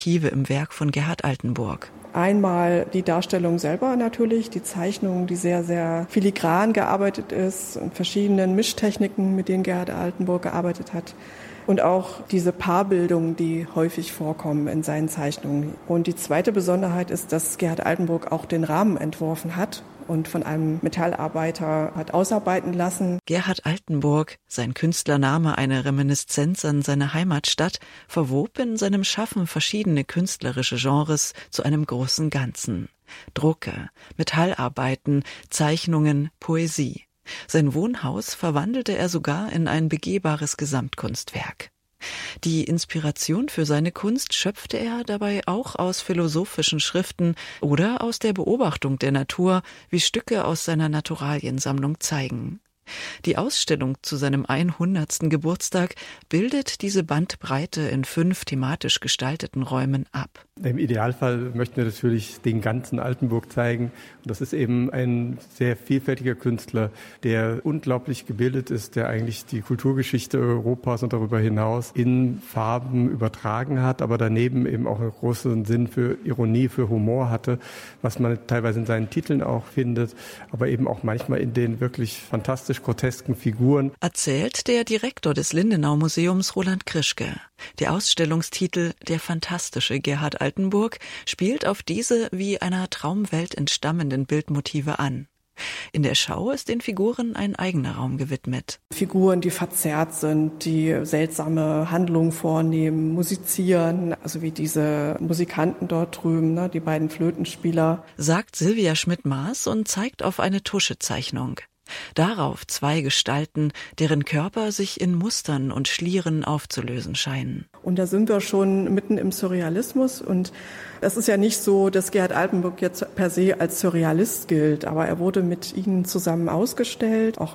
im Werk von Gerhard Altenburg. Einmal die Darstellung selber natürlich, die Zeichnung, die sehr, sehr filigran gearbeitet ist und verschiedenen Mischtechniken, mit denen Gerhard Altenburg gearbeitet hat. Und auch diese Paarbildungen, die häufig vorkommen in seinen Zeichnungen. Und die zweite Besonderheit ist, dass Gerhard Altenburg auch den Rahmen entworfen hat und von einem Metallarbeiter hat ausarbeiten lassen. Gerhard Altenburg, sein Künstlername eine Reminiszenz an seine Heimatstadt, verwob in seinem Schaffen verschiedene künstlerische Genres zu einem großen Ganzen. Drucke, Metallarbeiten, Zeichnungen, Poesie. Sein Wohnhaus verwandelte er sogar in ein begehbares Gesamtkunstwerk. Die Inspiration für seine Kunst schöpfte er dabei auch aus philosophischen Schriften oder aus der Beobachtung der Natur, wie Stücke aus seiner Naturaliensammlung zeigen. Die Ausstellung zu seinem 100. Geburtstag bildet diese Bandbreite in 5 thematisch gestalteten Räumen ab. Im Idealfall möchten wir natürlich den ganzen Altenburg zeigen. Und das ist eben ein sehr vielfältiger Künstler, der unglaublich gebildet ist, der eigentlich die Kulturgeschichte Europas und darüber hinaus in Farben übertragen hat, aber daneben eben auch einen großen Sinn für Ironie, für Humor hatte, was man teilweise in seinen Titeln auch findet, aber eben auch manchmal in den wirklich fantastisch grotesken Figuren. Erzählt der Direktor des Lindenau-Museums Roland Krischke. Der Ausstellungstitel »Der fantastische Gerhard Altenburg« spielt auf diese wie einer Traumwelt entstammenden Bildmotive an. In der Schau ist den Figuren ein eigener Raum gewidmet. Figuren, die verzerrt sind, die seltsame Handlungen vornehmen, musizieren, also wie diese Musikanten dort drüben, die beiden Flötenspieler. Sagt Silvia Schmidt-Maas und zeigt auf eine Tuschezeichnung. Darauf 2 Gestalten, deren Körper sich in Mustern und Schlieren aufzulösen scheinen. Und da sind wir schon mitten im Surrealismus. Und es ist ja nicht so, dass Gerhard Altenburg jetzt per se als Surrealist gilt, aber er wurde mit ihnen zusammen ausgestellt, auch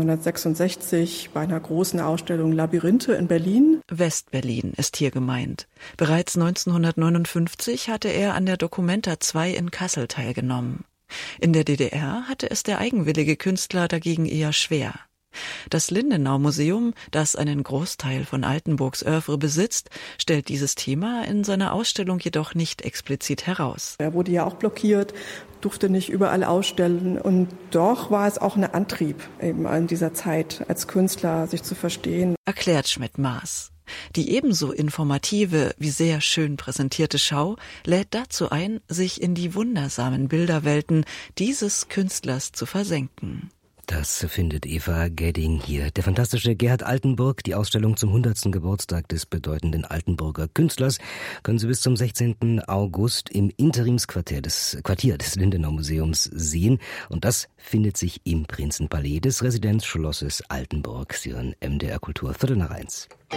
1966 bei einer großen Ausstellung Labyrinthe in Berlin. West-Berlin ist hier gemeint. Bereits 1959 hatte er an der Documenta 2 in Kassel teilgenommen. In der DDR hatte es der eigenwillige Künstler dagegen eher schwer. Das Lindenau-Museum, das einen Großteil von Altenburgs Œuvre besitzt, stellt dieses Thema in seiner Ausstellung jedoch nicht explizit heraus. Er wurde ja auch blockiert, durfte nicht überall ausstellen und doch war es auch ein Antrieb eben in dieser Zeit als Künstler, sich zu verstehen. Erklärt Schmidt-Maas. Die ebenso informative wie sehr schön präsentierte Schau lädt dazu ein, sich in die wundersamen Bilderwelten dieses Künstlers zu versenken. Das findet Eva Gedding hier. Der fantastische Gerhard Altenburg, die Ausstellung zum 100. Geburtstag des bedeutenden Altenburger Künstlers, können Sie bis zum 16. August im Interimsquartier des Lindenau Museums sehen. Und das findet sich im Prinzenpalais des Residenzschlosses Altenburg. Sie hören MDR Kultur 1:15.